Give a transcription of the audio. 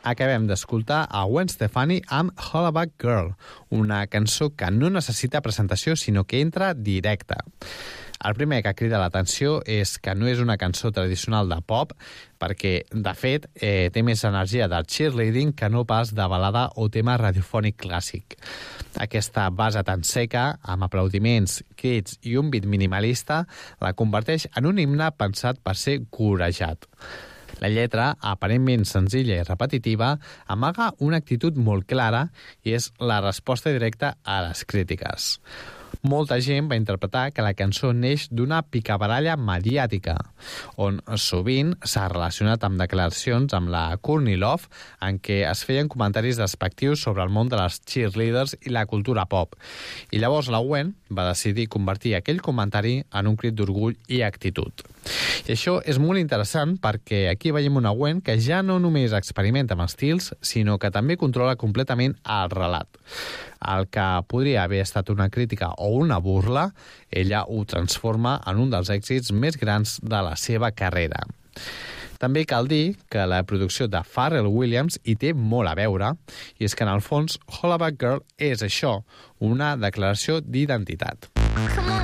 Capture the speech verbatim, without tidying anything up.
acabem d'escoltar a Gwen Stefani amb Hollaback Girl, una cançó que no necessita presentació, sinó que entra directa. El primer que crida l'atenció és que no és una cançó tradicional de pop, perquè, de fet, eh, té més energia del cheerleading que no pas de balada o tema radiofònic clàssic. Aquesta base tan seca, amb aplaudiments, crits i un beat minimalista, la converteix en un himne pensat per ser corejat. La lletra, aparentment senzilla i repetitiva, amaga una actitud molt clara i és la resposta directa a les crítiques. Molta gent va interpretar que la cançó neix d'una picabaralla mediàtica, on sovint s'ha relacionat amb declaracions amb la Courtney Love en què es feien comentaris despectius sobre el món de les cheerleaders i la cultura pop. I llavors la Gwen va decidir convertir aquell comentari en un crit d'orgull i actitud. I això és molt interessant perquè aquí veiem una Gwen que ja no només experimenta amb estils, sinó que també controla completament el relat. El que podria haver estat una crítica o una burla, ella ho transforma en un dels èxits més grans de la seva carrera. També cal dir que la producció de Pharrell Williams hi té molt a veure, i és que en el fons Hollaback Girl és això, una declaració d'identitat. Come on.